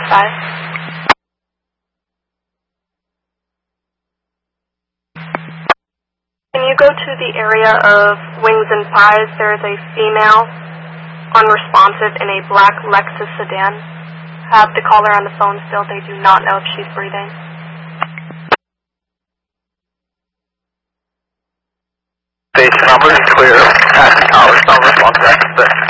Can you go to the area of Wings and Pies? There is a female unresponsive in a black Lexus sedan. Have the caller on the phone still. They do not know if she's breathing. Station number is clear. Passing towers, unresponsive.